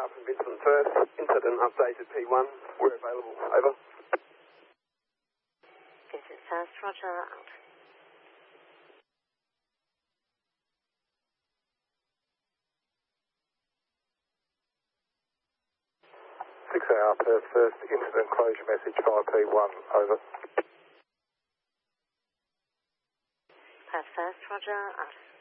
6AR from Vincent First. Incident updated P1. We're available. Over. Vincent First, roger, out. Perth First, incident closure message via P1, over. Perth First, roger, out.